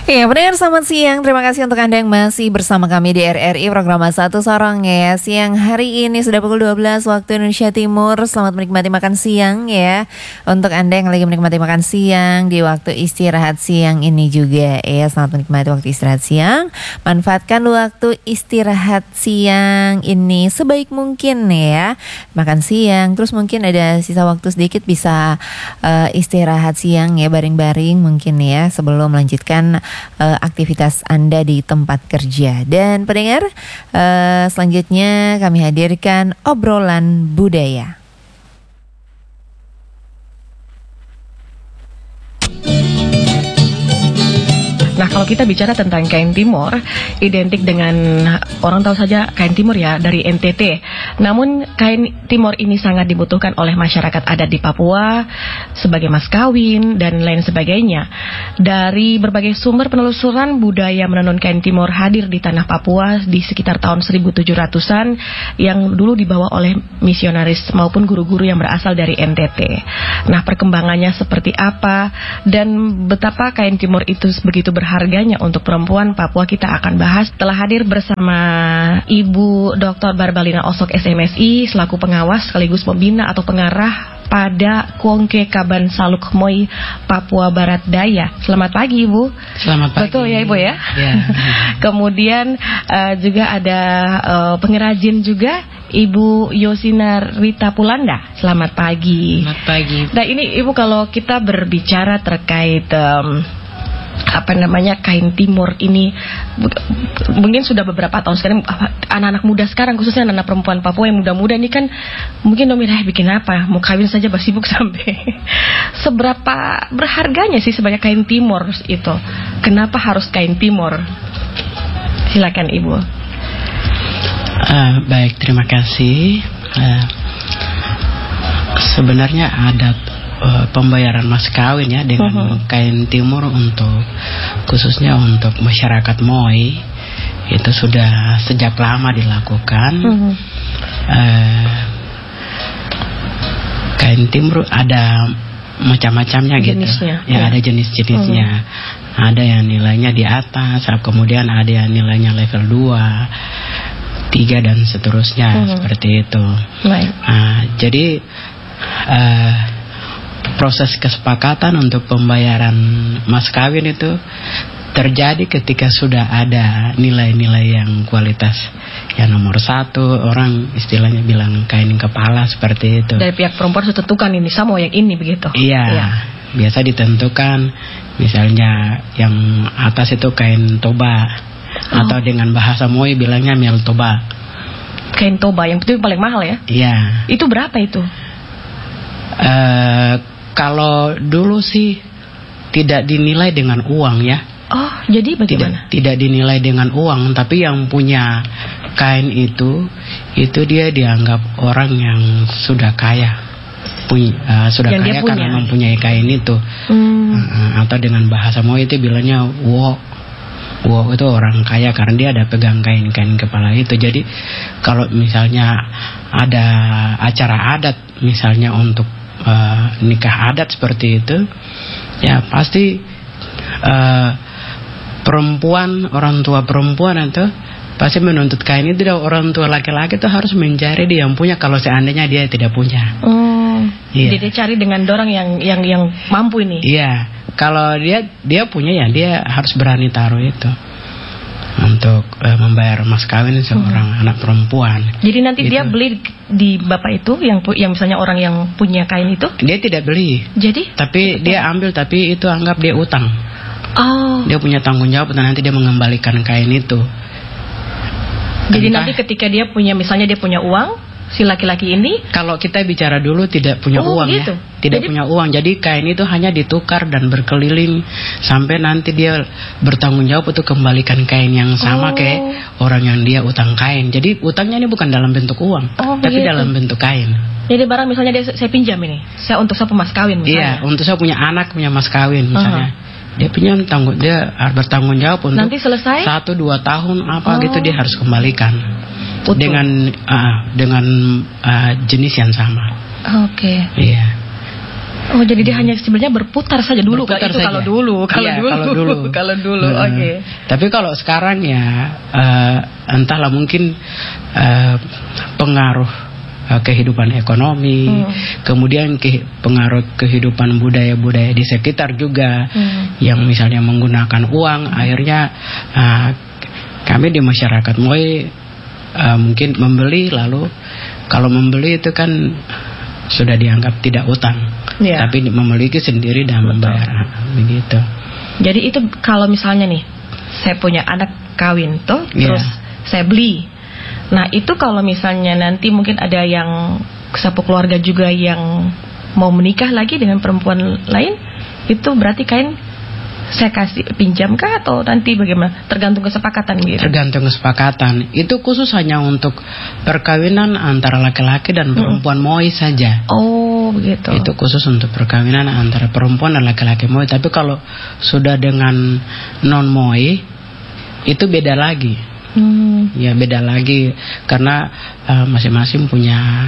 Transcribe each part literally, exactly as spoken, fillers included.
Ya, pendengar selamat siang. Terima kasih untuk Anda yang masih bersama kami di R R I program Satu Sorong ya. Siang hari ini sudah pukul dua belas waktu Indonesia Timur. Selamat menikmati makan siang ya. Untuk Anda yang lagi menikmati makan siang di waktu istirahat siang ini juga ya. Selamat menikmati waktu istirahat siang. Manfaatkan waktu istirahat siang ini sebaik mungkin ya. Makan siang, terus mungkin ada sisa waktu sedikit bisa uh, istirahat siang ya, baring-baring mungkin ya sebelum melanjutkan Uh, aktivitas Anda di tempat kerja. Dan pendengar, uh, selanjutnya kami hadirkan obrolan budaya. Nah, kalau kita bicara tentang kain timur, identik dengan orang tahu saja kain timur ya dari N T T. Namun kain timur ini sangat dibutuhkan oleh masyarakat adat di Papua sebagai mas kawin dan lain sebagainya. Dari berbagai sumber penelusuran, budaya menenun kain timur hadir di tanah Papua di sekitar tahun seribu tujuh ratusan yang dulu dibawa oleh misionaris maupun guru-guru yang berasal dari N T T. Nah, perkembangannya seperti apa dan betapa kain timur itu begitu berharga harganya untuk perempuan Papua, kita akan bahas. Telah hadir bersama Ibu Doktor Barbalina Osok S M S I selaku pengawas sekaligus pembina atau pengarah pada Kuongke Kaban Saluk Moi Papua Barat Daya. Selamat pagi Ibu. Selamat pagi. Betul ya Ibu ya. Ya. Kemudian uh, juga ada uh, pengrajin juga Ibu Yosina Rita Pulanda. Selamat pagi. Selamat pagi. Nah ini Ibu, kalau kita berbicara terkait um, apa namanya kain timur ini, mungkin sudah beberapa tahun sekarang anak-anak muda sekarang, khususnya anak-anak perempuan Papua yang muda-muda ini kan mungkin dominasi bikin apa, mau kawin saja bah sibuk sampai seberapa berharganya sih sebanyak kain timur itu? Kenapa harus kain timur? Silakan Ibu. Uh, baik, terima kasih. Uh, sebenarnya adat Uh, pembayaran mas kawin ya dengan uh-huh. kain timur untuk khususnya untuk masyarakat Moi itu sudah sejak lama dilakukan. Uh-huh. uh, kain timur ada macam-macamnya gitu ya, ya ada jenis-jenisnya. Uh-huh. Ada yang nilainya di atas, kemudian ada yang nilainya level dua, tiga dan seterusnya. Uh-huh. Seperti itu. Right. Uh, jadi uh, proses kesepakatan untuk pembayaran mas kawin itu terjadi ketika sudah ada nilai-nilai yang kualitas. Yang nomor satu, orang istilahnya bilang kain kepala seperti itu. Dari pihak perempuan sudah tentukan ini sama yang ini begitu. Iya, iya. Biasa ditentukan misalnya yang atas itu kain toba, oh. atau dengan bahasa Moi bilangnya mel toba. Kain toba yang itu paling mahal ya? Iya. Itu berapa itu? Uh, Kalau dulu sih tidak dinilai dengan uang ya. Oh, jadi bagaimana? Tidak, tidak dinilai dengan uang, tapi yang punya kain itu, itu dia dianggap orang yang sudah kaya, punya, uh, sudah yang kaya karena mempunyai kain itu. Hmm. Uh, atau dengan bahasa Moi itu bilangnya wo, wo itu orang kaya karena dia ada pegang kain-kain kepala itu. Jadi kalau misalnya ada acara adat, misalnya untuk Uh, nikah adat seperti itu, ya pasti uh, perempuan, orang tua perempuan itu pasti menuntut kain itu. Orang tua laki-laki itu harus mencari dia yang punya kalau seandainya dia tidak punya. Oh, yeah. Jadi dia cari dengan dorang yang yang yang mampu ini. Iya, yeah. Kalau dia dia punya ya dia harus berani taruh itu untuk uh, membayar mas kawin seorang hmm. anak perempuan. Jadi nanti gitu. Dia beli di bapak itu yang yang misalnya orang yang punya kain itu? Dia tidak beli. Jadi? Tapi dia ambil, tapi itu anggap dia utang. Oh. Dia punya tanggung jawab dan nanti dia mengembalikan kain itu. Jadi entah, nanti ketika dia punya, misalnya dia punya uang, si laki-laki ini, kalau kita bicara dulu tidak punya oh, uang gitu. ya, tidak jadi, punya uang. Jadi kain itu hanya ditukar dan berkeliling sampai nanti dia bertanggung jawab untuk kembalikan kain yang sama oh. ke orang yang dia utang kain. Jadi utangnya ini bukan dalam bentuk uang, oh, tapi gitu. Dalam bentuk kain. Jadi barang misalnya dia, saya pinjam ini, saya untuk saya mas kawin misalnya. Iya, untuk saya punya anak punya mas kawin misalnya. Uh-huh. Dia pinjam tanggung, dia harus bertanggung jawab untuk nanti selesai satu dua tahun apa oh. gitu dia harus kembalikan. Utuh. Dengan uh, dengan uh, jenis yang sama. Oke. Okay. Iya. Oh, jadi dia hanya sebenarnya berputar saja dulu kan itu kalau dulu, kalau iya, dulu, kalau dulu, kalau dulu, uh, oke. Okay. Tapi kalau sekarang ya uh, entahlah mungkin uh, pengaruh uh, kehidupan ekonomi, hmm. kemudian ke, pengaruh kehidupan budaya-budaya di sekitar juga, hmm. yang misalnya menggunakan uang, hmm. akhirnya uh, kami di masyarakat mulai uh, mungkin membeli, lalu kalau membeli itu kan sudah dianggap tidak utang, yeah. tapi memiliki sendiri dan membayar, begitu. Jadi itu kalau misalnya nih, saya punya anak kawin tuh, yeah. terus saya beli. Nah itu kalau misalnya nanti mungkin ada yang satu keluarga juga yang mau menikah lagi dengan perempuan lain, itu berarti kain saya kasih pinjam kah atau nanti bagaimana? Tergantung kesepakatan gitu. Tergantung kesepakatan. Itu khusus hanya untuk perkawinan antara laki-laki dan perempuan hmm. moi saja. Oh, begitu. Itu khusus untuk perkawinan antara perempuan dan laki-laki moi. Tapi kalau sudah dengan non moi, itu beda lagi. Hmm. Ya beda lagi karena uh, masing-masing punya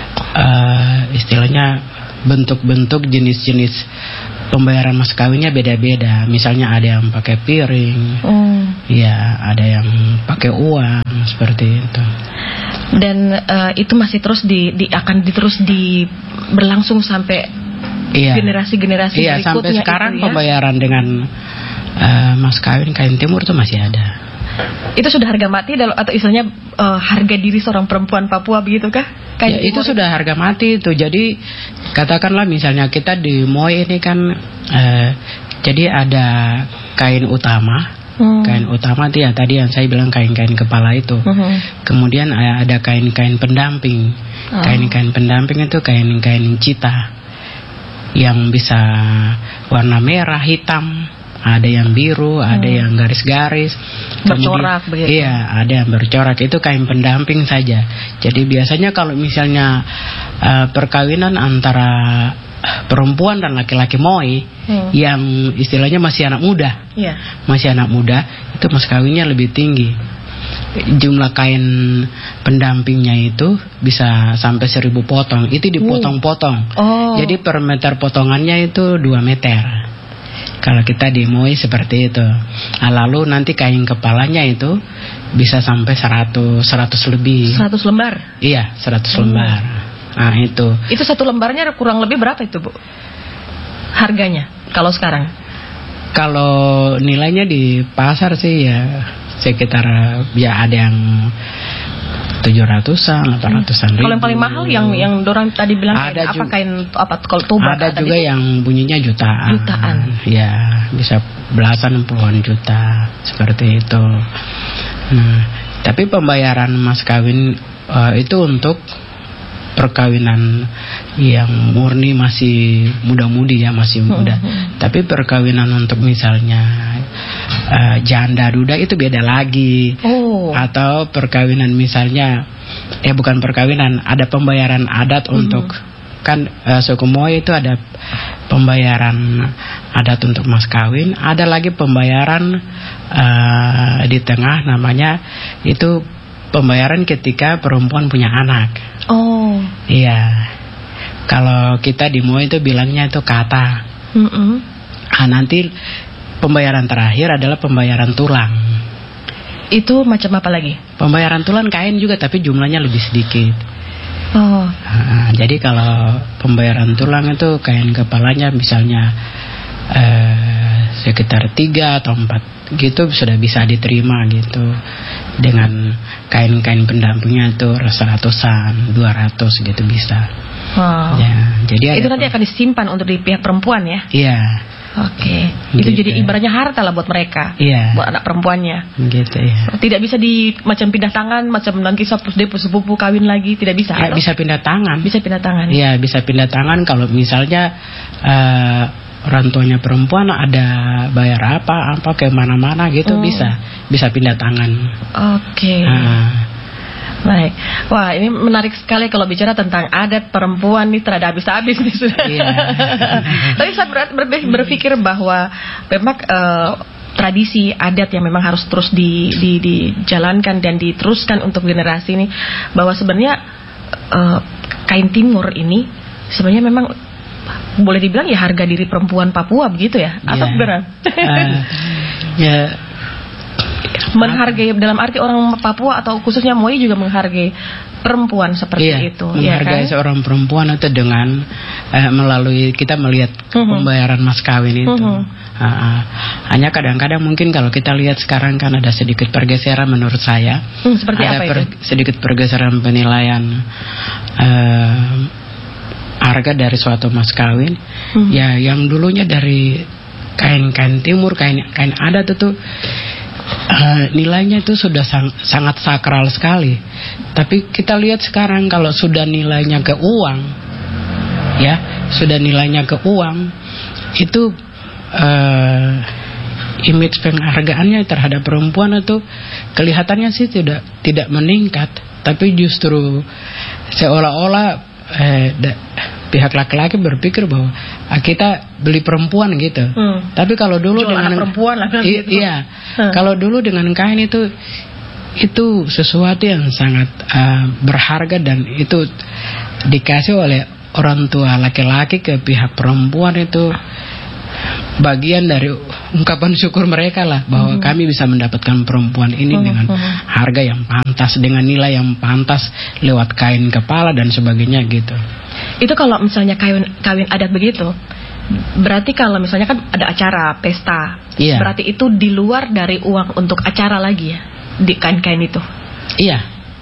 uh, istilahnya bentuk-bentuk jenis-jenis pembayaran mas kawinnya beda-beda. Misalnya ada yang pakai piring, mm. ya ada yang pakai uang seperti itu. Dan uh, itu masih terus di, di akan terus di berlangsung sampai iya. generasi-generasi iya, berikutnya. Sampai sekarang itu, ya? Pembayaran dengan uh, mas kawin kain timur itu masih ada. Itu sudah harga mati atau istilahnya uh, harga diri seorang perempuan Papua begitu kah? Ya, itu sudah harga mati itu. Jadi katakanlah misalnya kita di Moi ini kan uh, jadi ada kain utama. Hmm. Kain utama itu ya tadi yang saya bilang kain-kain kepala itu. Hmm. Kemudian ada kain-kain pendamping. Oh. Kain-kain pendamping itu kain-kain cita yang bisa warna merah, hitam, ada yang biru, hmm. ada yang garis-garis, bercorak begitu. Iya, ada yang bercorak. Itu kain pendamping saja. Jadi biasanya kalau misalnya uh, perkawinan antara perempuan dan laki-laki moi hmm. yang istilahnya masih anak muda, yeah. masih anak muda, itu mas kawinnya lebih tinggi. Jumlah kain pendampingnya itu bisa sampai seribu potong. Itu dipotong-potong. Oh. Jadi per meter potongannya itu dua meter. Kalau kita di Moi seperti itu. Nah, lalu nanti kain kepalanya itu bisa sampai seratus, seratus lebih. seratus lembar? Iya, seratus hmm. lembar. Nah, itu. Itu satu lembarnya kurang lebih berapa itu, Bu? Harganya kalau sekarang? Kalau nilainya di pasar sih ya sekitar ya ada yang tujuh ratusan, delapan ratusan ribu. Kalau yang paling mahal yang yang Dorang tadi bilang ada kain, apa kain apa kalau toba ada juga tadi? Yang bunyinya jutaan. Jutaan. Ya, bisa belasan puluhan juta seperti itu. Nah, tapi pembayaran mas kawin uh, itu untuk perkawinan yang murni masih muda-mudi ya, masih muda. Hmm. Tapi perkawinan untuk misalnya uh, janda duda itu beda lagi. Oh. Atau perkawinan misalnya eh bukan perkawinan, ada pembayaran adat hmm. untuk kan uh, suku Moi itu ada pembayaran adat untuk mas kawin, ada lagi pembayaran uh, di tengah namanya itu pembayaran ketika perempuan punya anak. Oh. Iya. Kalau kita di Moi itu bilangnya itu kata. Mm-mm. Nah, nanti pembayaran terakhir adalah pembayaran tulang. Itu macam apa lagi? Pembayaran tulang kain juga tapi jumlahnya lebih sedikit. Oh. Nah, jadi kalau pembayaran tulang itu kain kepalanya misalnya eh, sekitar tiga atau empat gitu sudah bisa diterima gitu. Dengan kain-kain pendampingnya itu seratusan, dua ratus gitu bisa. Wow. Ya, jadi itu nanti akan disimpan untuk di pihak perempuan ya? Iya. Oke. Okay. Itu gitu. Jadi ibaratnya harta lah buat mereka. Iya. Buat anak perempuannya. Gitu ya. Tidak bisa di macam pindah tangan, macam nanti sepupu sepupu kawin lagi, tidak bisa. Ya, bisa pindah tangan. Bisa pindah tangan. Iya, bisa pindah tangan kalau misalnya uh, orang tuanya perempuan ada bayar apa apa ke mana-mana gitu hmm. bisa bisa pindah tangan. Oke. Okay. Nah. Baik. Wah, ini menarik sekali kalau bicara tentang adat perempuan nih, terada habis-habis nih sudah. Yeah. Tapi saya ber, ber, berpikir bahwa memang uh, tradisi adat yang memang harus terus di, di, dijalankan dan diteruskan untuk generasi ini, bahwa sebenarnya uh, kain timur ini sebenarnya memang boleh dibilang ya harga diri perempuan Papua begitu ya? Atau yeah. beneran? Uh, ya. Menghargai dalam arti orang Papua atau khususnya Moi juga menghargai perempuan seperti iya, itu. Menghargai ya kan? Seorang perempuan itu dengan eh, melalui kita melihat uh-huh. pembayaran mas kawin itu. Uh-huh. Uh, uh, hanya kadang-kadang mungkin kalau kita lihat sekarang kan ada sedikit pergeseran menurut saya. Hmm, seperti ada apa per, itu? Sedikit pergeseran penilaian uh, harga dari suatu mas kawin. Uh-huh. Ya yang dulunya dari kain-kain timur, kain kain adat itu Uh, nilainya itu sudah sang, sangat sakral sekali. Tapi kita lihat sekarang kalau sudah nilainya ke uang, ya sudah nilainya ke uang, itu uh, image penghargaannya terhadap perempuan itu kelihatannya sih tidak tidak meningkat, tapi justru seolah-olah eh, da, pihak laki-laki berpikir bahwa ah, kita beli perempuan gitu. Hmm. Tapi kalau dulu jual dengan perempuan lah kan i- gitu. Iya. Hmm. Kalau dulu dengan kain itu itu sesuatu yang sangat uh, berharga dan itu dikasih oleh orang tua laki-laki ke pihak perempuan, itu bagian dari ungkapan syukur mereka lah bahwa hmm. kami bisa mendapatkan perempuan ini hmm. dengan harga yang pantas, dengan nilai yang pantas lewat kain kepala dan sebagainya gitu. Itu kalau misalnya kawin kawin adat begitu, berarti kalau misalnya kan ada acara pesta, iya. berarti itu di luar dari uang untuk acara lagi ya, di kain-kain itu. Iya.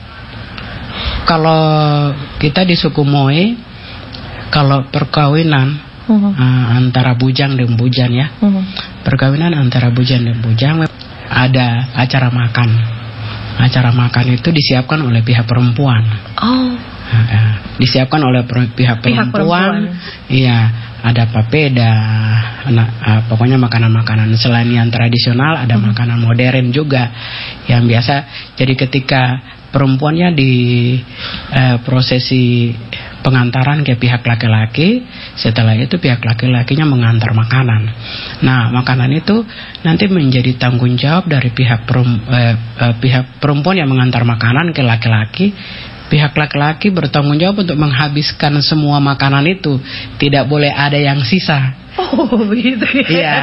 Kalau kita di suku Moi, kalau perkawinan Uh-huh. Uh, antara bujang dan bujan ya, uh-huh. perkawinan antara bujang dan bujang ada acara makan. Acara makan itu disiapkan oleh pihak perempuan. Oh. Uh, uh, disiapkan oleh per- pihak, pihak perempuan. Iya, ada papeda, nah, uh, pokoknya makanan-makanan selain yang tradisional ada uh-huh. makanan modern juga yang biasa. Jadi ketika perempuannya di uh, prosesi pengantaran ke pihak laki-laki, setelah itu pihak laki-lakinya mengantar makanan. Nah, makanan itu nanti menjadi tanggung jawab dari pihak perum, eh, eh, pihak perempuan yang mengantar makanan ke laki-laki. Pihak laki-laki bertanggung jawab untuk menghabiskan semua makanan itu, tidak boleh ada yang sisa. Oh begitu ya. Iya.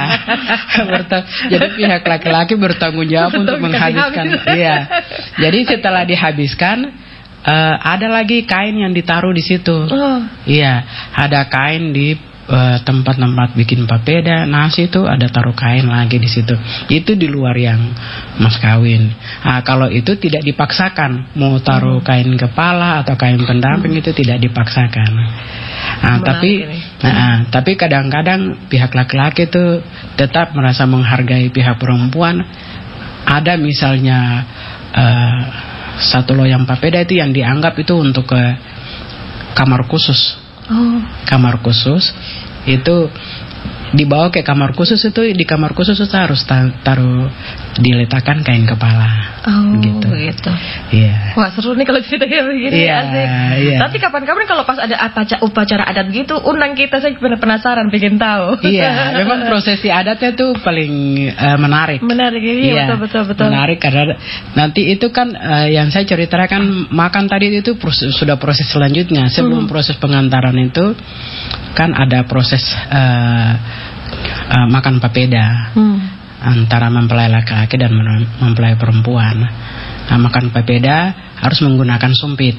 Jadi pihak laki-laki bertanggung jawab untuk menghabiskan. Iya. Jadi setelah dihabiskan, Uh, ada lagi kain yang ditaruh di situ. Oh. Iya, ada kain di uh, tempat-tempat bikin papeda, nasi itu ada taruh kain lagi di situ. Itu di luar yang mas kawin. Nah, kalau itu tidak dipaksakan, mau taruh kain kepala atau kain pendamping hmm. itu tidak dipaksakan. Nah, tapi, nah, tapi kadang-kadang pihak laki-laki itu tetap merasa menghargai pihak perempuan. Ada misalnya. Uh, Satu loyang papeda itu yang dianggap itu untuk ke kamar khusus. Oh. Kamar khusus itu dibawa ke kamar khusus, itu di kamar khusus itu harus taruh diletakkan kain kepala. Oh, gitu. Begitu. Iya. Wah, seru nih kalau ceritanya begini. Iya, asik. Iya. Tapi kapan-kapan kalau pas ada upacara, upacara adat gitu, undang kita, saya penasaran, pengen tahu. Iya, memang prosesi adatnya tuh paling uh, menarik. Menarik, iya, iya, betul, betul, betul. Menarik karena nanti itu kan uh, yang saya ceritakan makan tadi itu proses, sudah proses selanjutnya. Sebelum hmm. proses pengantaran itu kan ada proses uh, uh, makan papeda. Hmm. Antara mempelai laki-laki dan mempelai perempuan. Nah, makan papeda harus menggunakan sumpit.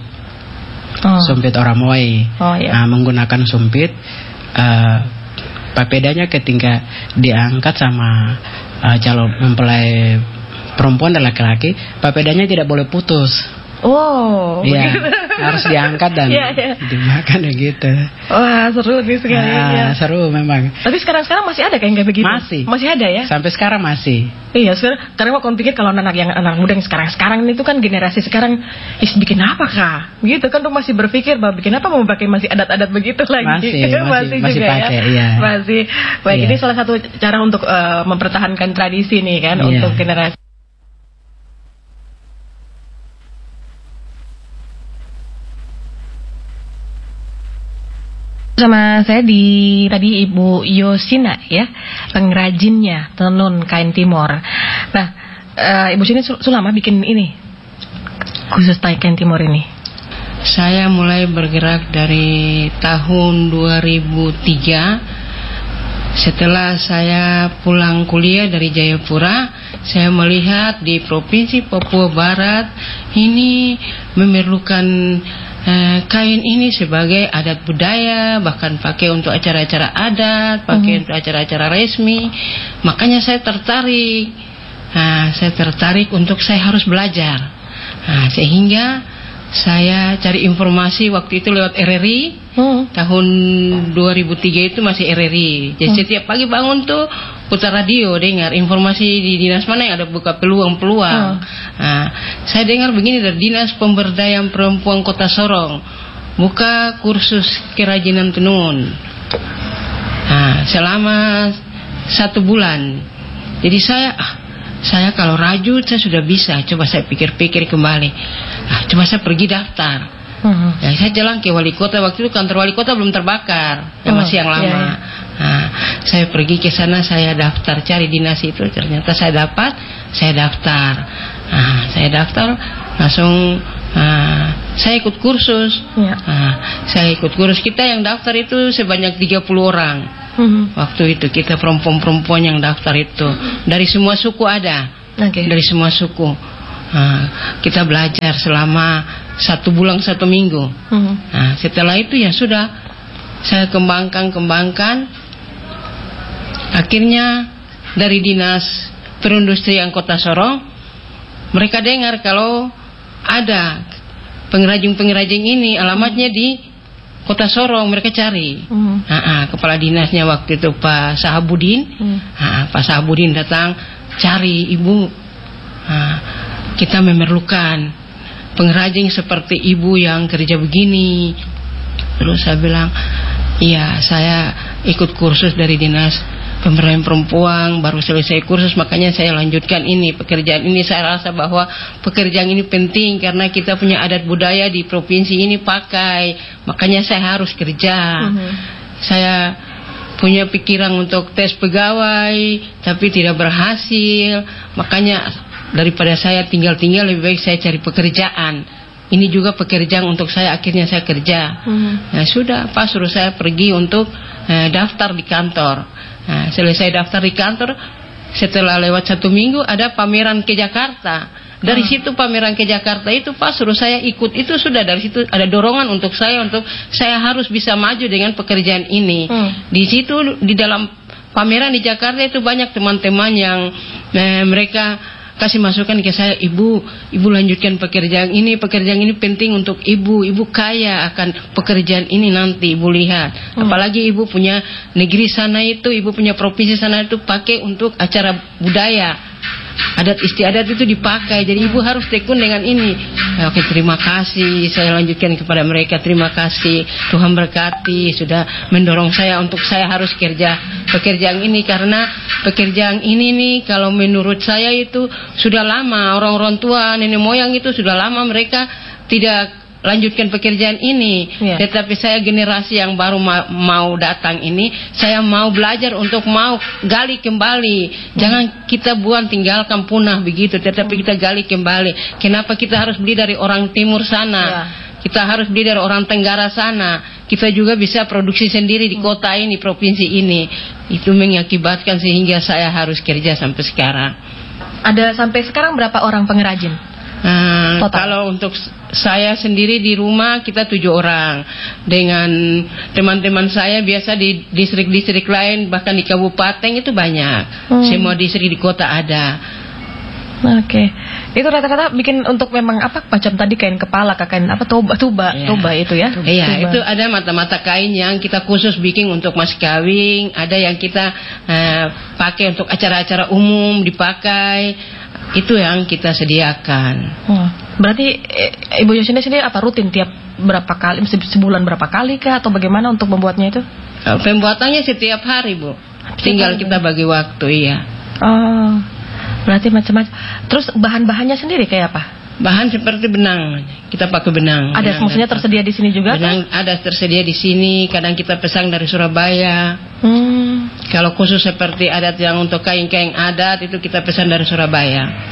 Oh. Sumpit orang Moi. Oh, iya. Nah, menggunakan sumpit, uh, papedanya ketika diangkat sama uh, calon mempelai perempuan dan laki-laki, papedanya tidak boleh putus. Oh, iya, harus diangkat dan ya, ya. dimakan ya gitu. Wah, seru nih sekali. Nah, ya. Seru memang. Tapi sekarang-sekarang masih ada kayak begitu? Masih. Masih ada ya? Sampai sekarang masih. Iya, sekarang karena aku pikir kalau anak yang anak muda yang sekarang-sekarang itu kan generasi sekarang, is bikin apa kak? Gitu kan tuh masih berpikir bahwa bikin apa mau pakai masih adat-adat begitu lagi? Masih, masih, masih, masih juga pakai, ya. Iya. Masih. Baik, iya. Ini salah satu cara untuk uh, mempertahankan tradisi nih kan iya. untuk generasi. Sama saya di tadi Ibu Yosina ya, pengrajinnya tenun kain timur. Nah, e, Ibu Yosina sudah lama bikin ini khusus kain timur ini? Saya mulai bergerak dari tahun dua ribu tiga. Setelah saya pulang kuliah dari Jayapura, saya melihat di Provinsi Papua Barat ini memerlukan eh, kain ini sebagai adat budaya, bahkan pakai untuk acara-acara adat, pakai hmm. untuk acara-acara resmi. Makanya saya tertarik. Nah, saya tertarik untuk saya harus belajar. Nah, sehingga saya cari informasi waktu itu lewat R R I. hmm. Tahun dua ribu tiga itu masih R R I. Jadi hmm. setiap pagi bangun tuh putar radio, dengar informasi di dinas mana yang ada buka peluang-peluang. hmm. Nah, saya dengar begini dari Dinas Pemberdayaan Perempuan Kota Sorong, buka kursus kerajinan tenun. Nah, selama satu bulan. Jadi saya ah, saya kalau rajut saya sudah bisa. Coba saya pikir-pikir kembali. Ah, coba saya pergi daftar. Uh-huh. Ya, saya jalan ke wali kota. Waktu itu kantor wali kota belum terbakar, ya, masih yang lama. Yeah, yeah. Nah, saya pergi ke sana, saya daftar cari dinas itu. Ternyata saya dapat, saya daftar. Nah, saya daftar langsung. Nah, saya ikut kursus. Yeah. Nah, saya ikut kursus. Kita yang daftar itu sebanyak tiga puluh orang. Uh-huh. Waktu itu kita perempuan-perempuan yang daftar itu dari semua suku ada. Okay. Dari semua suku. Nah, kita belajar selama satu bulan satu minggu. Uh-huh. Nah, setelah itu ya sudah saya kembangkan kembangkan. Akhirnya dari dinas perindustrian Kota Sorong mereka dengar kalau ada pengrajin-pengrajin ini alamatnya di Kota Sorong, mereka cari. Uh-huh. Nah, kepala dinasnya waktu itu Pak Sahabudin. Uh-huh. Nah, Pak Sahabudin datang cari ibu. Nah, kita memerlukan pengrajin seperti ibu yang kerja begini. Terus saya bilang, iya, saya ikut kursus dari dinas pemberdayaan perempuan, baru selesai kursus, makanya saya lanjutkan ini pekerjaan ini. Saya rasa bahwa pekerjaan ini penting karena kita punya adat budaya di provinsi ini pakai, makanya saya harus kerja. Uh-huh. Saya punya pikiran untuk tes pegawai tapi tidak berhasil, makanya daripada saya tinggal-tinggal lebih baik saya cari pekerjaan. Ini juga pekerjaan untuk saya, akhirnya saya kerja. Uh-huh. Nah, sudah Pak suruh saya pergi untuk eh, daftar di kantor. Nah, selesai daftar di kantor, setelah lewat satu minggu ada pameran ke Jakarta. Dari hmm. situ pameran ke Jakarta itu Pak suruh saya ikut. Itu sudah dari situ ada dorongan untuk saya untuk saya harus bisa maju dengan pekerjaan ini. Hmm. Di situ di dalam pameran di Jakarta itu banyak teman-teman yang eh, mereka kasih masukan ke saya, ibu, ibu lanjutkan pekerjaan ini, pekerjaan ini penting untuk ibu, ibu kaya akan pekerjaan ini nanti, ibu lihat. Hmm. Apalagi ibu punya negeri sana itu, ibu punya provinsi sana itu pakai untuk acara budaya, adat istiadat itu dipakai, jadi ibu harus tekun dengan ini. Oke, terima kasih, saya lanjutkan kepada mereka, terima kasih, Tuhan berkati, sudah mendorong saya untuk saya harus kerja pekerjaan ini, karena pekerjaan ini nih kalau menurut saya itu sudah lama, orang-orang tua, nenek moyang itu sudah lama mereka tidak lanjutkan pekerjaan ini. Yeah. Tetapi saya generasi yang baru ma mau datang ini, saya mau belajar untuk mau gali kembali. Mm. Jangan kita buang tinggalkan punah begitu, tetapi mm. kita gali kembali. Kenapa kita harus beli dari orang timur sana? Yeah. Kita harus beli dari orang Tenggara sana. Kita juga bisa produksi sendiri di kota ini, provinsi ini. Itu mengakibatkan sehingga saya harus kerja sampai sekarang. Ada sampai sekarang berapa orang pengrajin? Uh, kalau untuk saya sendiri di rumah kita tujuh orang. Dengan teman-teman saya biasa di distrik-distrik lain, bahkan di kabupaten itu banyak. Hmm. Semua distrik di kota ada. Oke, okay. Itu rata-rata bikin untuk memang apa macam tadi kain kepala, kain apa tuba, tuba, ya. tuba itu ya? Iya, itu ada mata-mata kain yang kita khusus bikin untuk mas kawin, ada yang kita uh, pakai untuk acara-acara umum dipakai, itu yang kita sediakan. Hmm. Berarti e, Ibu Yosina sendiri apa rutin tiap berapa kali, sebulan berapa kali kah atau bagaimana untuk membuatnya itu? Uh, pembuatannya setiap hari Bu, tinggal kita bagi waktu ya. Oh. Berarti macam-macam. Terus bahan-bahannya sendiri kayak apa? Bahan seperti benang. Kita pakai benang. Ada benang maksudnya tersedia di sini juga? Benang kan? Ada tersedia di sini. Kadang kita pesan dari Surabaya. Hmm. Kalau khusus seperti adat yang untuk kain-kain adat itu kita pesan dari Surabaya.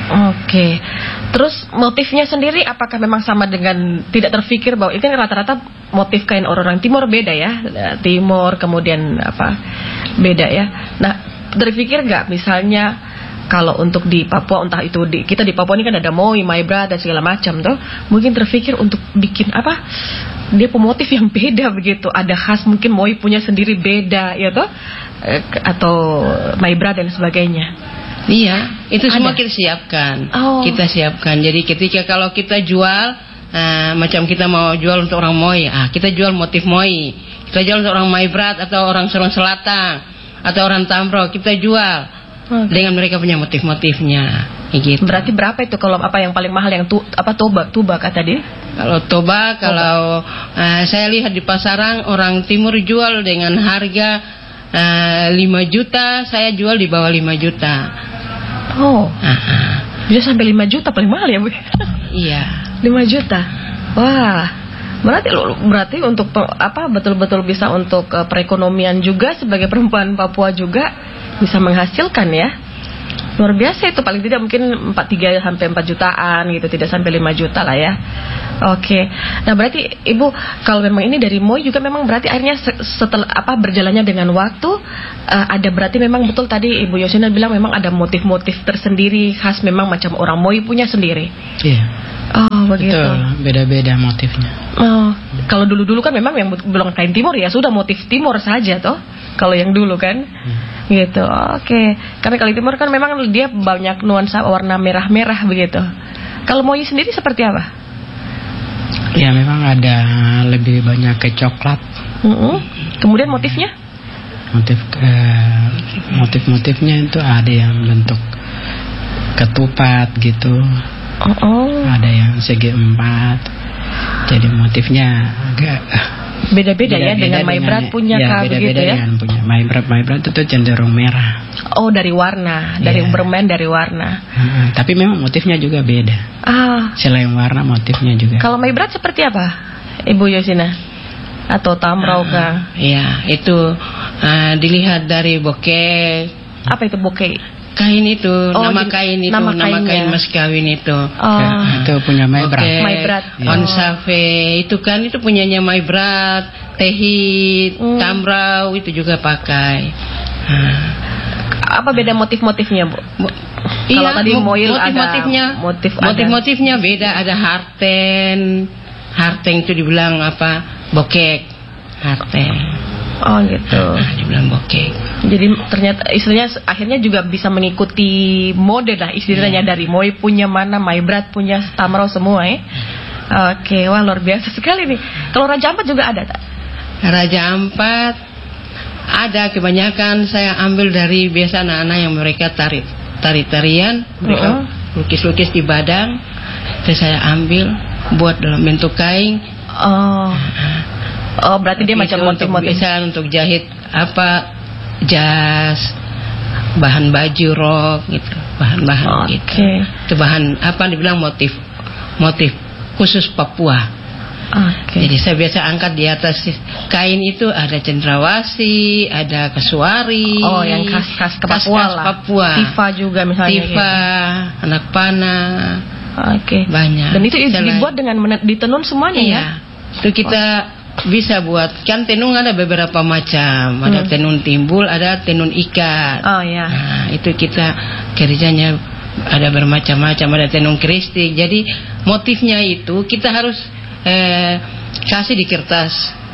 Oke, terus motifnya sendiri apakah memang sama dengan tidak terfikir bahwa itu kan rata-rata motif kain orang-orang Timur beda ya, Timur kemudian apa beda ya. Nah, terfikir nggak misalnya kalau untuk di Papua, entah itu di, kita di Papua ini kan ada moi, maibra dan segala macam tuh, mungkin terfikir untuk bikin apa? Dia pemotif yang beda begitu, ada khas mungkin moi punya sendiri beda ya toh, atau maibra dan sebagainya. Iya, itu ada. Semua kita siapkan. Oh. Kita siapkan. Jadi ketika kalau kita jual, uh, macam kita mau jual untuk orang Moi, ah kita jual motif Moi. Kita jual untuk orang Maibrat atau orang Sorong Selatan atau orang Tamro, kita jual okay. dengan mereka punya motif-motifnya. Gitu. Berarti berapa itu kalau apa yang paling mahal yang tu, apa toba tuba kata dia? Kalau toba, kalau uh, saya lihat di pasaran orang Timur jual dengan harga uh, lima juta, saya jual di bawah lima juta. Oh, uh-huh. Bisa sampai lima juta paling mahal ya Bu? Iya. lima juta. Wah, berarti berarti untuk apa betul-betul bisa untuk uh, perekonomian juga sebagai perempuan Papua juga bisa menghasilkan ya. Luar biasa itu, paling tidak mungkin empat tiga sampai empat jutaan gitu, tidak sampai lima juta lah ya. Oke. Nah, berarti Ibu kalau memang ini dari Moi juga memang berarti akhirnya setelah apa berjalannya dengan waktu uh, ada berarti memang betul tadi Ibu Yosina bilang memang ada motif-motif tersendiri khas memang macam orang Moi punya sendiri. Iya. Oh, begitu. Betul, beda-beda motifnya. Oh, kalau dulu-dulu kan memang yang bilang kain Timur ya sudah motif Timur saja toh. Kalau yang dulu kan. Hmm. Gitu. Oke. Okay. Karena kalau Timur kan memang dia banyak nuansa warna merah-merah begitu. Kalau Moi sendiri seperti apa? Ya memang ada lebih banyak ke coklat. Mm-hmm. Kemudian motifnya? Motif uh, motif-motifnya itu ada yang bentuk ketupat gitu. Oh, oh. Ada yang segi empat. Jadi motifnya agak beda-beda ya dengan Maibrat punya ya, beda-beda gitu ya. Dengan punya Maibrat Maibrat itu cenderung merah. Oh, dari warna, dari yeah. bermain dari warna. Hmm, tapi memang motifnya juga beda. Ah. Selain warna motifnya juga. Kalau Maibrat seperti apa, Ibu Yosina? Atau Tamrau kah? Uh, iya, itu uh, dilihat dari bokeh. Apa itu bokeh? Kain itu, oh, nama kain itu, nama, nama kain mas kawin itu. Oh. Ya, itu punya Maibrat. Okay. Maibrat. Ya. Onsafe itu kan itu punyanya Maibrat, Tehit, hmm. Tamrau itu juga pakai. Hmm. Apa beda motif-motifnya, Bu? Bu iya, kalau tadi moil motif-motifnya, ada motif motif-motifnya beda. Ada harten, harten itu dibilang apa? Bokek, harten. Oh gitu. Nah, dibilang bokeh. Jadi ternyata istilahnya akhirnya juga bisa mengikuti mode lah istilahnya yeah. dari Moi punya mana, Maibrat punya, Tamrau semua ya. Oke, wah luar biasa sekali nih. Kalau Raja Ampat juga ada tak? Raja Ampat ada, kebanyakan saya ambil dari biasa anak-anak yang mereka tarik tari-tarian, mereka uh-huh. lukis-lukis di badang. Terus saya ambil buat dalam bentuk kain. Oh. Oh, berarti dia macam motif-motif bisa untuk jahit apa jas, bahan baju rok gitu, bahan-bahan oh, gitu. Okay. Itu bahan apa dibilang motif motif khusus Papua. Okay. Jadi saya biasa angkat di atas kain itu ada cendrawasih, ada kesuari. Oh, yang khas-khas ke Papua lah. Papua. Tifa juga misalnya. Tifa, gitu. Anak panah. Oke. Okay. Banyak. Dan itu Selain, dibuat dengan ditenun semuanya iya. ya? Itu kita oh. bisa buat, kan tenun ada beberapa macam. Ada hmm. tenun timbul, ada tenun ikat. Oh ya. Nah, itu kita kerjanya ada bermacam-macam, ada tenun kristik. Jadi motifnya itu kita harus eh, kasih di kertas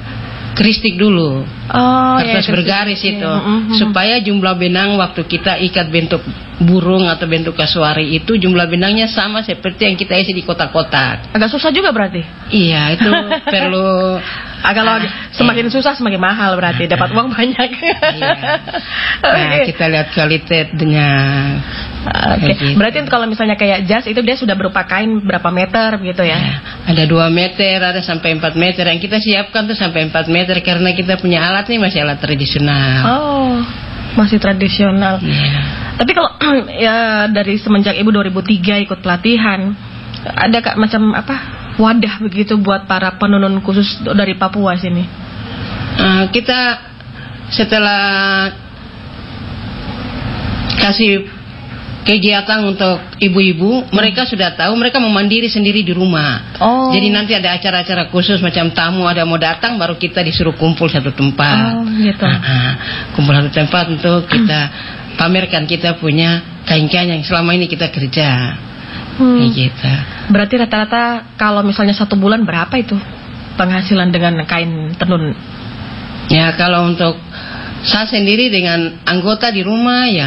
kristik dulu. Oh, kertas ya, bergaris ya. itu mm-hmm. supaya jumlah benang waktu kita ikat bentuk burung atau bentuk kasuari itu jumlah benangnya sama seperti yang kita isi di kotak-kotak. Agak susah juga berarti. Iya, itu perlu agak ah, semakin iya. susah semakin mahal berarti, dapat uang banyak. Iya. Nah, okay. kita lihat kualitasnya. Oke. Okay. Gitu. Berarti kalau misalnya kayak jas itu dia sudah berupa kain berapa meter gitu ya? Ya, ada dua meter, ada sampai empat meter. Yang kita siapkan tuh sampai empat meter karena kita punya alat nih masih alat tradisional. Oh, masih tradisional. Ya. Tapi kalau ya dari semenjak Ibu dua ribu tiga ikut pelatihan, ada kak macam apa wadah begitu buat para penenun khusus dari Papua sini? Uh, kita setelah kasih kegiatan untuk ibu-ibu, hmm. mereka sudah tahu, mereka memandiri sendiri di rumah. Oh. Jadi nanti ada acara-acara khusus macam tamu ada mau datang, baru kita disuruh kumpul satu tempat. Oh, gitu. Nah, nah, kumpul satu tempat untuk kita pamerkan kita punya kain-kain yang selama ini kita kerja. Hmm. Kayak gitu. Berarti rata-rata kalau misalnya satu bulan berapa itu penghasilan dengan kain tenun? Ya kalau untuk saya sendiri dengan anggota di rumah ya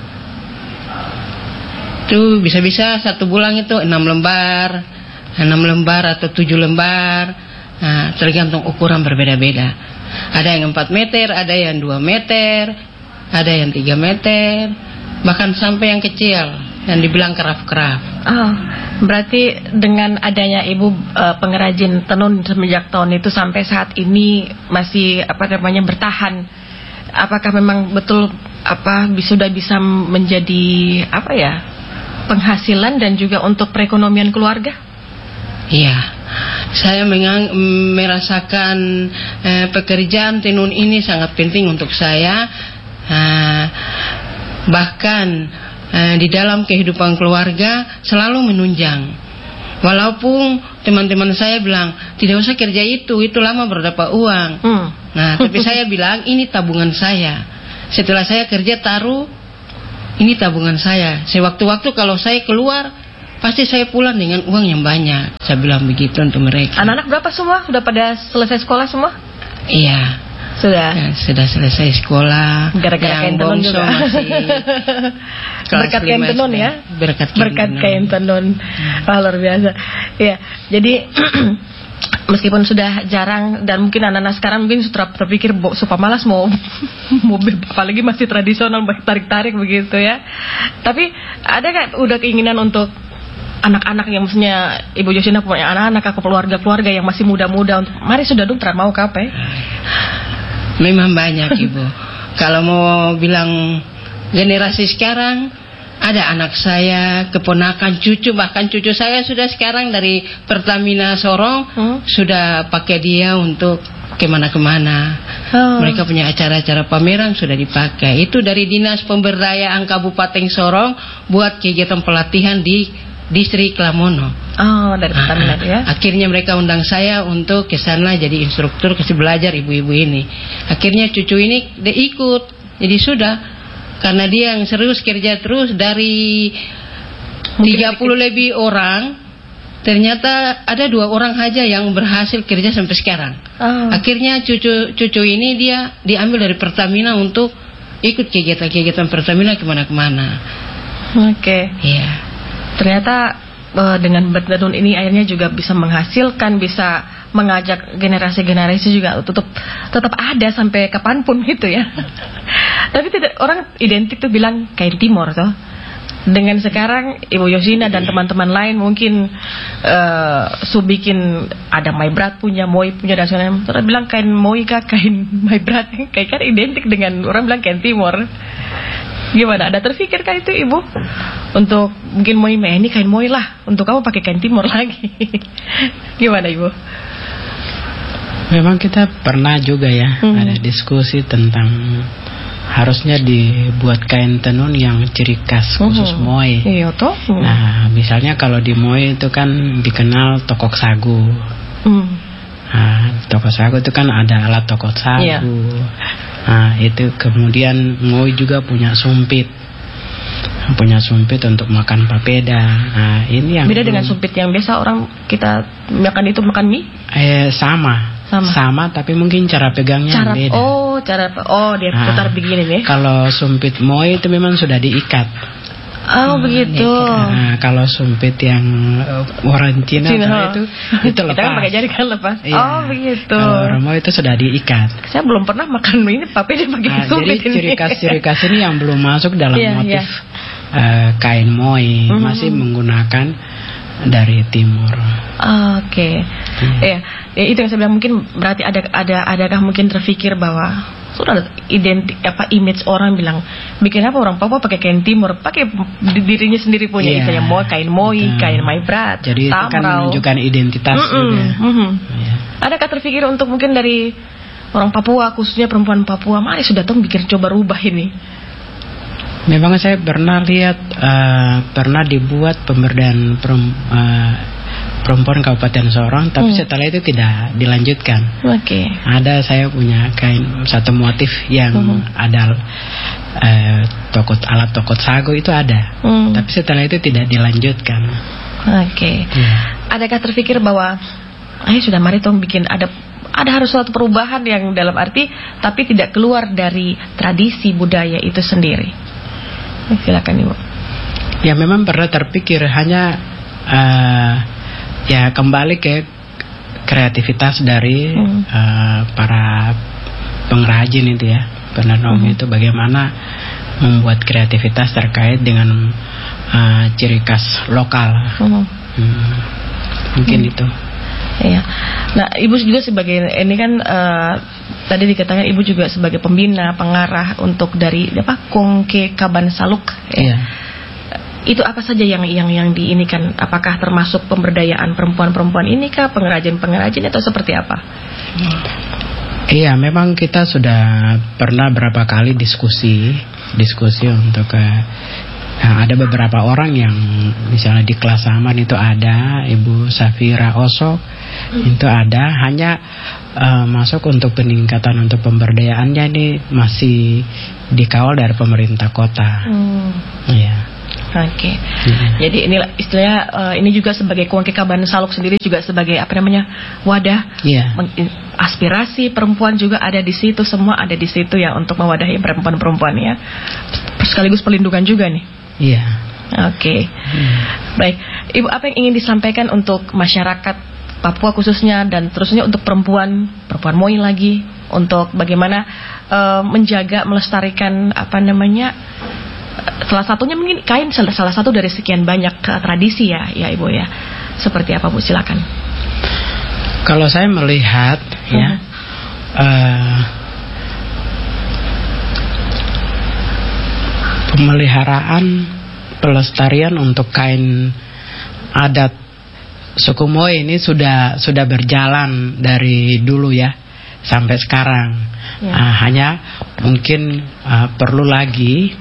itu bisa-bisa satu bulan itu enam lembar, enam lembar atau tujuh lembar, nah, tergantung ukuran berbeda-beda. Ada yang empat meter, ada yang dua meter, ada yang tiga meter, bahkan sampai yang kecil yang dibilang keraf-keraf. Oh, berarti dengan adanya ibu uh, pengrajin tenun semenjak tahun itu sampai saat ini masih apa namanya bertahan. Apakah memang betul apa sudah bisa menjadi apa ya? Penghasilan dan juga untuk perekonomian keluarga? Iya, saya mengang, merasakan eh, pekerjaan tenun ini sangat penting untuk saya. Eh, bahkan eh, di dalam kehidupan keluarga selalu menunjang. Walaupun teman-teman saya bilang tidak usah kerja itu, itu lama berdapat uang. Hmm. Nah, tapi saya bilang ini tabungan saya. Setelah saya kerja taruh. Ini tabungan saya. Sewaktu-waktu kalau saya keluar, pasti saya pulang dengan uang yang banyak. Saya bilang begitu untuk mereka. Anak-anak berapa semua? Sudah pada selesai sekolah semua? Iya. Sudah. Ya, sudah selesai sekolah. Gara-gara kain tenun juga. Masih berkat kain tenun ya. Berkat kain berkat tenun. Kain tenun. Oh, luar biasa. Ya, jadi meskipun sudah jarang dan mungkin anak-anak sekarang mungkin sudah terpikir supaya malas mau mobil, apalagi masih tradisional tarik-tarik begitu ya. Tapi ada kan udah keinginan untuk anak-anak yang maksudnya Ibu Josina punya anak-anak atau keluarga-keluarga yang masih muda-muda untuk mari sudah dong mau kape? Memang banyak Ibu. Kalau mau bilang generasi sekarang, ada anak saya, keponakan, cucu, bahkan cucu saya sudah sekarang dari Pertamina Sorong hmm? sudah pakai dia untuk kemana-kemana. Oh. Mereka punya acara-acara pameran sudah dipakai. Itu dari Dinas Pemberdayaan Kabupaten Sorong buat kegiatan pelatihan di Distrik Lamono. Oh, dari Pertamina ya. Akhirnya mereka undang saya untuk ke sana jadi instruktur, kasih belajar ibu-ibu ini. Akhirnya cucu ini dia ikut. Jadi sudah karena dia yang serius kerja terus dari tiga puluh lebih orang, ternyata ada dua orang aja yang berhasil kerja sampai sekarang. Oh. Akhirnya cucu-cucu ini dia diambil dari Pertamina untuk ikut kegiatan-kegiatan Pertamina kemana-kemana. Oke. Okay. Iya. Ternyata uh, dengan bertenun ini akhirnya juga bisa menghasilkan, bisa mengajak generasi-generasi juga tetap tetap ada sampai kapanpun gitu ya. Tapi tidak orang identik tuh bilang kain timur tuh. Dengan sekarang Ibu Josina dan teman-teman lain mungkin uh, su bikin ada Maibrat punya, Moi punya dan sebagainya. Terus bilang kain Moi kah, kain Maibrat, kayak kan identik dengan orang bilang kain timur. Gimana? Ada terpikirkah itu Ibu? Untuk mungkin Moi ini kain Moi lah, untuk kamu pakai kain timur lagi. Gimana Ibu? Memang kita pernah juga ya hmm. ada diskusi tentang harusnya dibuat kain tenun yang ciri khas khusus hmm. Moi. Iya toh. Hmm. Nah, misalnya kalau di Moi itu kan dikenal tokok sagu. Hmm. Nah, tokok sagu itu kan ada alat tokok sagu. Yeah. Nah, itu kemudian Moi juga punya sumpit. Punya sumpit untuk makan papeda. Nah, ini yang beda dengan sumpit yang biasa orang kita makan itu makan mie? Eh sama. Sama. Sama tapi mungkin cara pegangnya cara, beda. Oh, cara oh dia nah, putar begini nih. Kalau sumpit Moi itu memang sudah diikat. Oh, hmm, begitu. Nah, kalau sumpit yang uh, orang Cina, Cina itu itu lepas. Kita kan pakai jari kan lepas. Iya. Oh, begitu. Kalau orang Moi itu sudah diikat. Saya belum pernah makan ini papeda pakai nah, sumpit. Jadi ciri khas ciri khas ini yang belum masuk dalam yeah, motif yeah. Uh, kain Moi, mm-hmm. masih menggunakan dari timur. Oke. Okay. Hmm. Ya, ya, itu yang saya bilang mungkin berarti ada ada adakah mungkin terpikir bahwa sudah identik apa image orang bilang bikin apa orang Papua pakai kain timur, pakai dirinya sendiri punya yeah. Misalnya Moi, kain Moi, betul. Kain Maibrat. Jadi Tamrau. Itu kan menunjukkan identitas mm-mm, juga. Mm-hmm. Yeah. Adakah terpikir untuk mungkin dari orang Papua khususnya perempuan Papua, mari sudah dong bikin coba rubah ini? Memang saya pernah lihat uh, pernah dibuat pemberdayaan perum, uh, perempuan Kabupaten Sorong, tapi hmm. setelah itu tidak dilanjutkan. Oke. Okay. Ada saya punya kain satu motif yang hmm. ada uh, tokot alat tokot sagu itu ada, hmm. tapi setelah itu tidak dilanjutkan. Oke. Okay. Ya. Adakah terpikir bahwa, ayo sudah mari tong bikin ada ada harus suatu perubahan yang dalam arti tapi tidak keluar dari tradisi budaya itu sendiri? Silakan Ibu. Ya memang pernah terpikir, hanya uh, ya kembali ke kreativitas dari hmm. uh, para pengrajin itu ya, penenun hmm. itu bagaimana membuat kreativitas terkait dengan uh, ciri khas lokal. Hmm. Hmm. Mungkin hmm. itu. Iya. Nah, Ibu juga sebagai ini kan uh, tadi dikatakan Ibu juga sebagai pembina, pengarah untuk dari apa Kongke Kaban Saluk. Ya. Iya. Itu apa saja yang yang yang diinikan? Apakah termasuk pemberdayaan perempuan-perempuan ini kah, pengrajin-pengrajin atau seperti apa? Iya, memang kita sudah pernah berapa kali diskusi, diskusi untuk uh, nah, ada beberapa orang yang misalnya di kelas Aman itu ada Ibu Safira Osok, hmm. itu ada, hanya uh, masuk untuk peningkatan untuk pemberdayaannya ini masih dikawal dari pemerintah kota. Hmm. Iya. Oke. Okay. Hmm. Jadi ini istilahnya uh, ini juga sebagai Kongke Kaban Saluk sendiri juga sebagai apa namanya wadah. Yeah. Aspirasi perempuan juga ada di situ, semua ada di situ ya untuk mewadahi perempuan-perempuan ya. Sekaligus perlindungan juga nih. Iya. Oke. Okay. Hmm. Baik, Ibu, apa yang ingin disampaikan untuk masyarakat Papua khususnya dan terusnya untuk perempuan, perempuan Moi lagi, untuk bagaimana uh, menjaga, melestarikan apa namanya, salah satunya mungkin kain salah, salah satu dari sekian banyak uh, tradisi ya, ya Ibu ya. Seperti apa Bu? Silakan. Kalau saya melihat hmm. ya. Uh, Pemeliharaan pelestarian untuk kain adat suku Moi ini sudah sudah berjalan dari dulu ya sampai sekarang. Ya. Uh, hanya mungkin uh, perlu lagi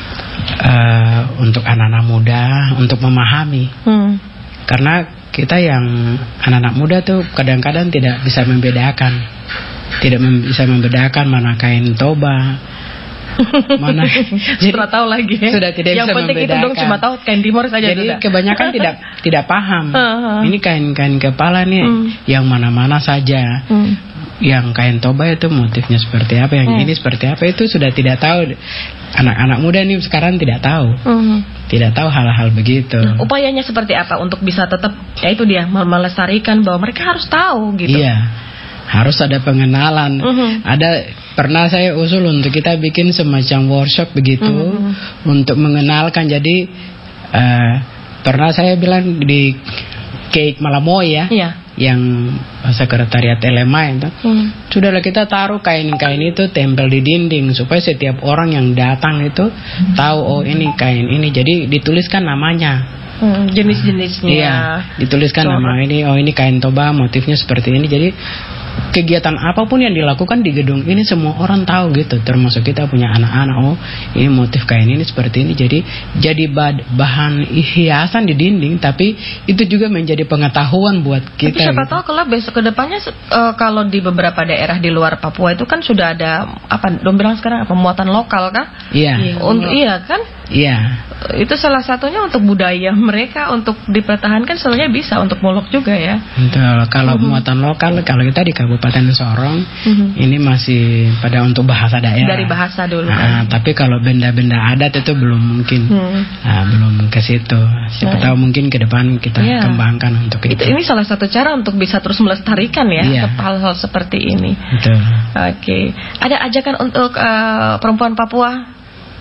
uh, untuk anak-anak muda untuk memahami. Hmm. Karena kita yang anak-anak muda tuh kadang-kadang tidak bisa membedakan, tidak mem- bisa membedakan mana kain toba. Mana sudah tahu lagi ya? Sudah tidak yang bisa penting membedakan. Itu dong cuma tahu kain timur saja. Jadi sudah. Kebanyakan tidak tidak paham. Uh-huh. Ini kain-kain kepala nih hmm. yang mana-mana saja. Hmm. Yang kain toba itu motifnya seperti apa, yang hmm. ini seperti apa, itu sudah tidak tahu. Anak-anak muda ini sekarang tidak tahu. Hmm. Tidak tahu hal-hal begitu. Nah, upayanya seperti apa untuk bisa tetap ya itu dia melestarikan bahwa mereka harus tahu gitu. Iya. Harus ada pengenalan. Uh-huh. Ada pernah saya usul untuk kita bikin semacam workshop begitu uh-huh. untuk mengenalkan. Jadi uh, pernah saya bilang di Cake Malamoy ya, yeah. yang sekretariat L M A itu, uh-huh. sudahlah kita taruh kain-kain itu tempel di dinding supaya setiap orang yang datang itu uh-huh. tahu oh ini kain ini. Jadi dituliskan namanya. Hmm, jenis-jenisnya. Iya, dituliskan so, nama ini, oh ini kain toba, motifnya seperti ini. Jadi kegiatan apapun yang dilakukan di gedung ini semua orang tahu gitu, termasuk kita punya anak-anak. Oh ini motif kain ini seperti ini. Jadi jadi bahan hiasan di dinding, tapi itu juga menjadi pengetahuan buat kita. Tapi siapa gitu. tahu kalau besok kedepannya uh, kalau di beberapa daerah di luar Papua itu kan sudah ada apa? Dong bilang sekarang apa muatan lokal kah? Iya. Untuk iya kan? Iya. Itu salah satunya untuk budaya mereka untuk dipertahankan, sebenarnya bisa untuk Molok juga ya. Betul. Kalau uh-huh. muatan lokal, kalau kita di Kabupaten Sorong uh-huh. ini masih pada untuk bahasa daerah. Dari bahasa dulu. Nah, kan? Tapi kalau benda-benda adat itu belum mungkin, uh-huh. nah, belum ke situ. Siapa uh-huh. tahu mungkin ke depan kita yeah. kembangkan untuk itu. itu. Ini salah satu cara untuk bisa terus melestarikan ya yeah. hal-hal seperti ini. Betul. Oke. Okay. Ada ajakan untuk uh, perempuan Papua?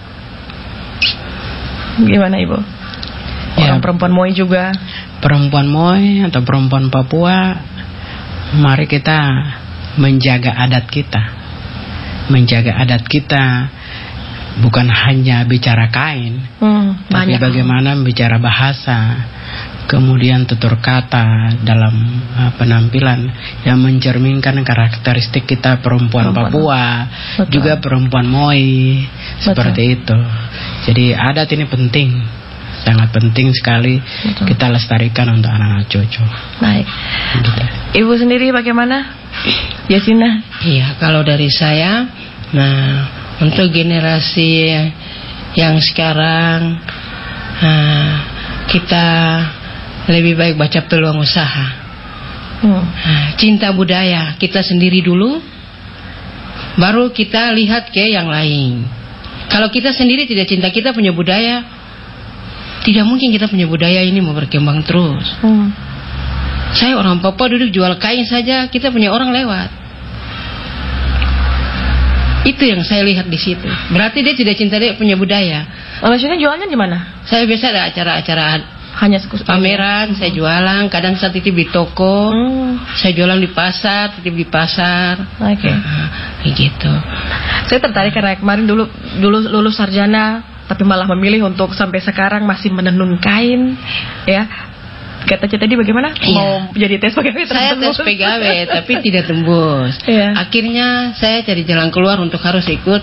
Gimana Ibu? Orang ya, perempuan Moi juga. Perempuan Moi atau perempuan Papua, mari kita menjaga adat kita. Menjaga adat kita bukan hanya bicara kain, hmm, tapi bagaimana bicara bahasa, kemudian tutur kata dalam uh, penampilan yang mencerminkan karakteristik kita perempuan, perempuan. Papua, betul. Juga perempuan Moi, seperti betul. Itu. Jadi adat ini penting, sangat penting sekali, betul. Kita lestarikan untuk anak-anak cucu. Baik. Gitu. Ibu sendiri bagaimana, Yasina? Iya, kalau dari saya, nah untuk generasi yang sekarang, nah, kita lebih baik baca peluang usaha, hmm. nah, cinta budaya kita sendiri dulu, baru kita lihat ke yang lain. Kalau kita sendiri tidak cinta kita punya budaya, tidak mungkin kita punya budaya ini mau berkembang terus. Hmm. Saya orang Papua duduk jual kain saja, kita punya orang lewat. Itu yang saya lihat di situ. Berarti dia tidak cinta, dia punya budaya. Oh, maksudnya jualnya di mana? Saya biasa ada acara-acara hanya pameran, hmm. saya jualan. Kadang saya titip di toko, hmm. saya jualan di pasar, titip di pasar. Oke. Okay. Nah, gitu. Saya tertarik karena kemarin dulu dulu lulus sarjana, tapi malah memilih untuk sampai sekarang masih menenun kain, ya. Kata Cik tadi bagaimana? Iya. Mau jadi tes pegawai? Saya tes pegawai tapi tidak tembus. Iya. Akhirnya saya cari jalan keluar untuk harus ikut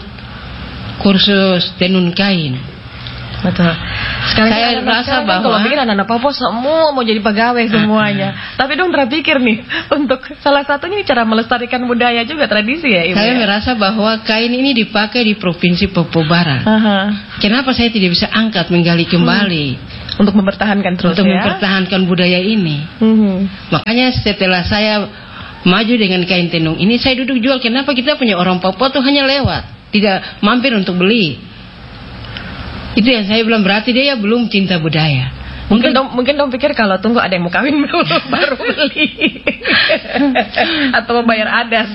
kursus tenun kain. Betul. Sekarang saya merasa kan bahwa kalau bikin anak-anak Papua semua mau jadi pegawai semuanya. Uh-huh. Tapi dong terpikir nih untuk salah satunya cara melestarikan budaya juga tradisi ya Ibu. Saya ya? merasa bahwa kain ini dipakai di provinsi Papua Barat. Uh-huh. Kenapa saya tidak bisa angkat menggali kembali? Hmm. Untuk mempertahankan terus Untuk ya? mempertahankan budaya ini. Hmm. Makanya setelah saya maju dengan kain tenun ini, saya duduk jual. Kenapa kita punya orang Papua tuh hanya lewat, tidak mampir untuk beli. Itu yang saya bilang, berarti dia ya belum cinta budaya. Mungkin dong, mungkin dong pikir kalau tunggu ada yang mau kawin dulu baru beli. Atau bayar adat.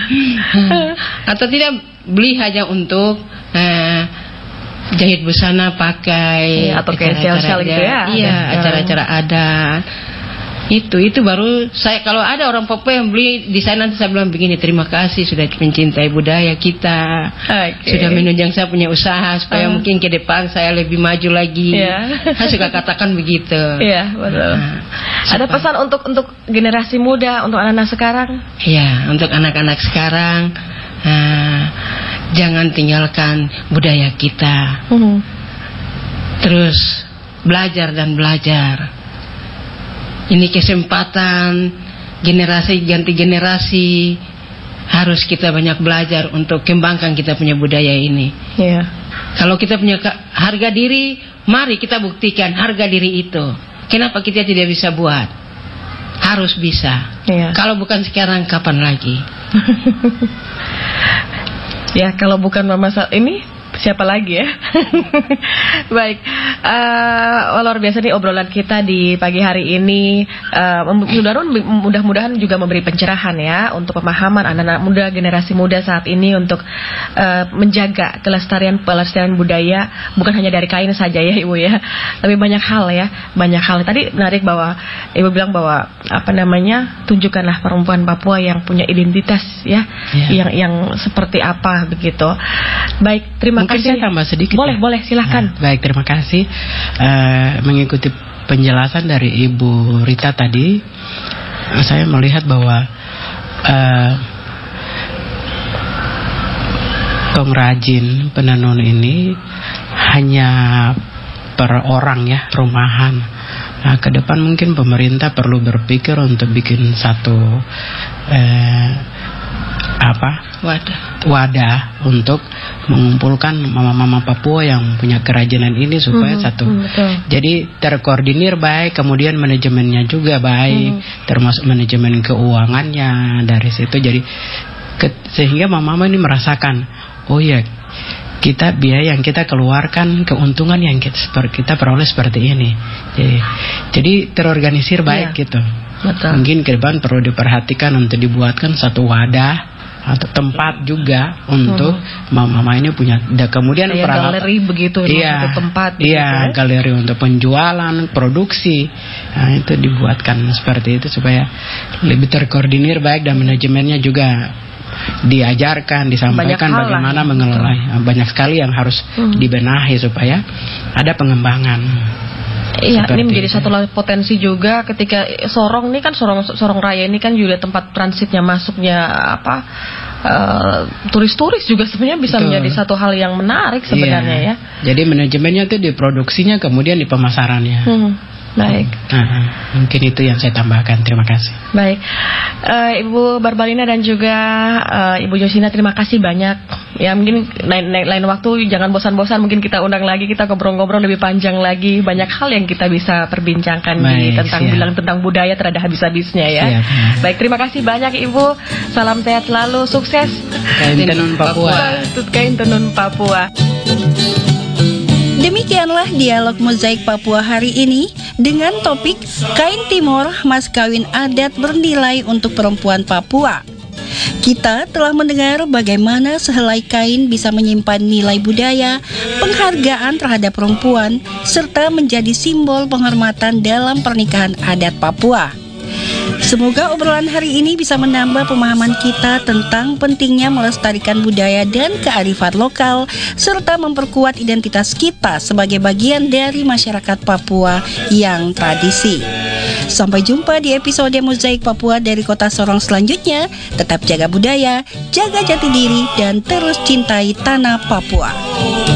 Atau tidak beli hanya untuk uh, jahit busana pakai, ya, atau kayak sel-sel gitu ya. Iya, acara-acara adat. Itu itu baru saya, kalau ada orang Papua yang beli di sana, nanti saya bilang begini, terima kasih sudah mencintai budaya kita, okay. Sudah menunjang saya punya usaha supaya uh. mungkin ke depan saya lebih maju lagi. Yeah. Saya suka katakan begitu. Iya, yeah, betul. Nah, ada pesan untuk untuk generasi muda, untuk anak-anak sekarang? Iya, untuk anak-anak sekarang, nah, jangan tinggalkan budaya kita. Uh-huh. Terus belajar dan belajar. Ini kesempatan generasi ganti generasi, harus kita banyak belajar untuk kembangkan kita punya budaya ini. Yeah. Kalau kita punya harga diri, mari kita buktikan harga diri itu. Kenapa kita tidak bisa buat? Harus bisa. Yeah. Kalau bukan sekarang, kapan lagi? Ya, kalau bukan mama saat ini, siapa lagi ya? Baik, uh, luar biasa nih obrolan kita di pagi hari ini. uh, Mudah-mudahan juga memberi pencerahan ya untuk pemahaman anak-anak muda, generasi muda saat ini untuk uh, menjaga kelestarian pelestarian budaya, bukan hanya dari kain saja ya Ibu ya, tapi banyak hal ya, banyak hal. Tadi menarik bahwa Ibu bilang bahwa apa namanya, tunjukkanlah perempuan Papua yang punya identitas ya, yeah. yang yang seperti apa begitu. Baik, terima Mungkin kasih. Saya tambah sedikit. Boleh, ya? boleh, silahkan. Nah, baik, terima kasih. Uh, mengikuti penjelasan dari Ibu Rita tadi, uh, saya melihat bahwa uh, pengrajin penenun ini hanya per orang ya, perumahan. Nah, ke depan mungkin pemerintah perlu berpikir untuk bikin satu uh, apa wadah wadah untuk mengumpulkan mama-mama Papua yang punya kerajinan ini supaya hmm, satu hmm, jadi terkoordinir baik, kemudian manajemennya juga baik, hmm. termasuk manajemen keuangannya dari situ, jadi ke, sehingga mama-mama ini merasakan, oh ya, kita biaya yang kita keluarkan, keuntungan yang kita, kita peroleh seperti ini. Jadi, jadi terorganisir baik ya, gitu. Betul. Mungkin ke depan perlu diperhatikan untuk dibuatkan satu wadah atau tempat juga untuk hmm. mama-mama ini punya. Dan kemudian kayak peralatan galeri begitu, iya, tempat. Iya, begitu, galeri untuk penjualan, produksi. Nah, itu dibuatkan seperti itu supaya lebih terkoordinir baik dan manajemennya juga diajarkan, disampaikan bagaimana mengelola. Banyak sekali yang harus hmm. dibenahi supaya ada pengembangan. Iya, ini menjadi satu potensi juga ketika Sorong ini kan Sorong Sorong Raya ini kan juga tempat transitnya masuknya apa uh, turis-turis juga sebenarnya bisa Betul. menjadi satu hal yang menarik sebenarnya iya. ya. Jadi manajemennya itu di produksinya kemudian di pemasarannya. Hmm. Baik. Nah, mungkin itu yang saya tambahkan. Terima kasih. Baik, uh, Ibu Barbalina dan juga uh, Ibu Josina, terima kasih banyak. Ya mungkin lain, lain waktu jangan bosan-bosan, mungkin kita undang lagi, kita ngobrol-ngobrol lebih panjang lagi. Banyak hal yang kita bisa perbincangkan Baik, di tentang siap. bilang tentang budaya terada habis-habisnya ya. Siap, ya. Baik, terima kasih banyak Ibu. Salam sehat selalu, sukses. Kain Tenun Papua. Kain Tenun Papua. Demikianlah dialog Mozaik Papua hari ini dengan topik Kain Timor Mas Kawin Adat Bernilai untuk Perempuan Papua. Kita telah mendengar bagaimana sehelai kain bisa menyimpan nilai budaya, penghargaan terhadap perempuan, serta menjadi simbol penghormatan dalam pernikahan adat Papua. Semoga obrolan hari ini bisa menambah pemahaman kita tentang pentingnya melestarikan budaya dan kearifan lokal, serta memperkuat identitas kita sebagai bagian dari masyarakat Papua yang tradisi. Sampai jumpa di episode Mozaik Papua dari Kota Sorong selanjutnya. Tetap jaga budaya, jaga jati diri, dan terus cintai tanah Papua.